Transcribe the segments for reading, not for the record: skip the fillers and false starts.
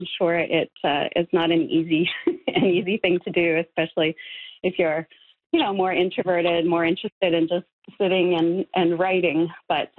sure it's not an easy an easy thing to do, especially if you're more introverted, more interested in just sitting and writing. But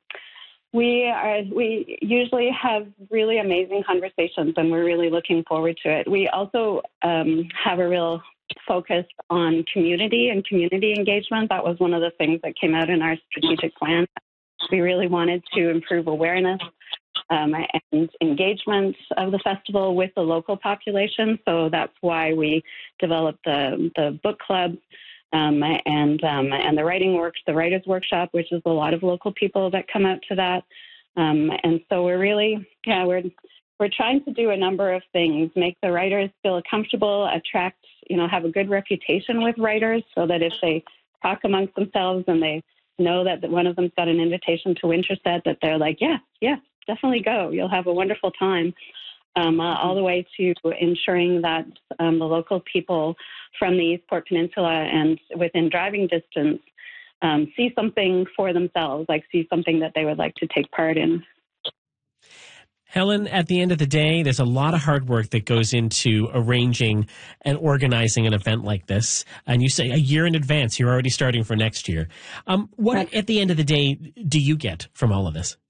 we usually have really amazing conversations, and we're really looking forward to it. We also have a real focus on community and community engagement. That was one of the things that came out in our strategic plan. We really wanted to improve awareness and engagement of the festival with the local population. So that's why we developed the book club and the writers workshop, which is a lot of local people that come out to that. And so we're really, we're trying to do a number of things, make the writers feel comfortable, attract, have a good reputation with writers, so that if they talk amongst themselves and they know that one of them's got an invitation to Winterset, that they're like, yes, definitely go. You'll have a wonderful time. All the way to ensuring that the local people from the Eastport Peninsula and within driving distance see something for themselves, see something that they would like to take part in. Helen, at the end of the day, there's a lot of hard work that goes into arranging and organizing an event like this. And you say a year in advance, you're already starting for next year. What, at the end of the day, do you get from all of this?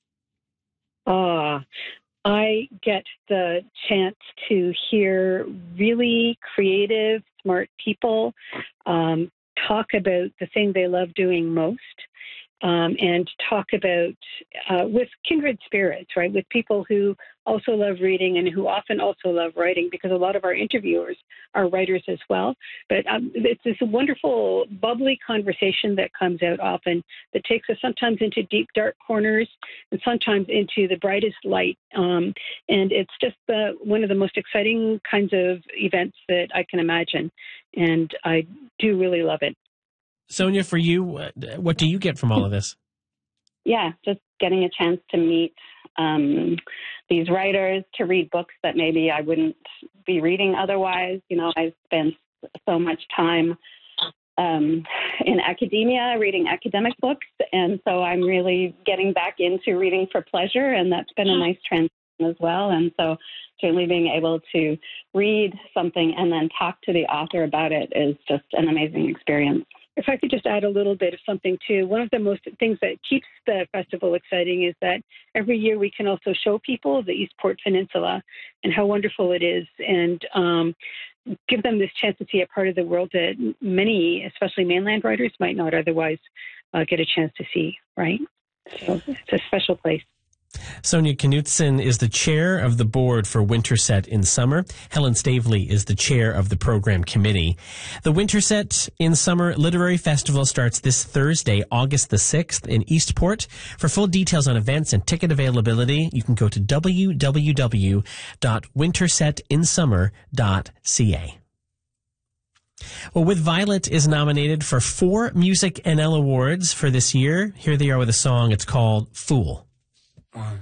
I get the chance to hear really creative, smart people talk about the thing they love doing most. And talk about with kindred spirits, right? With people who also love reading and who often also love writing, because a lot of our interviewers are writers as well. But it's this wonderful, bubbly conversation that comes out often that takes us sometimes into deep, dark corners and sometimes into the brightest light. And it's just one of the most exciting kinds of events that I can imagine. And I do really love it. Sonia, for you, what do you get from all of this? Yeah, just getting a chance to meet these writers, to read books that maybe I wouldn't be reading otherwise. I've spent so much time in academia reading academic books, and so I'm really getting back into reading for pleasure, and that's been a nice transition as well. And so certainly being able to read something and then talk to the author about it is just an amazing experience. If I could just add a little bit of something too, one of the most things that keeps the festival exciting is that every year we can also show people the Eastport Peninsula and how wonderful it is, and give them this chance to see a part of the world that many, especially mainland writers, might not otherwise get a chance to see, right? So it's a special place. Sonia Knutson is the chair of the board for Winterset in Summer. Helen Stavely is the chair of the program committee. The Winterset in Summer Literary Festival starts this Thursday, August the 6th in Eastport. For full details on events and ticket availability, you can go to www.wintersetinsummer.ca. Well, With Violet is nominated for 4 Music NL Awards for this year. Here they are with a song. It's called Fool.